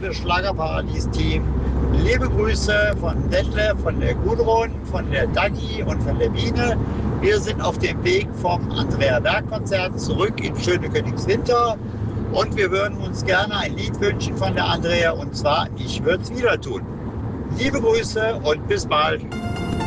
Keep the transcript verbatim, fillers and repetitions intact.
liebe Schlagerparadies-Team. Liebe Grüße von Detlef, von der Gudrun, von der Dagi und von der Biene. Wir sind auf dem Weg vom Andrea Berg-Konzert zurück in schöne Königswinter. Und wir würden uns gerne ein Lied wünschen von der Andrea, und zwar Ich würde es wieder tun. Liebe Grüße und bis bald.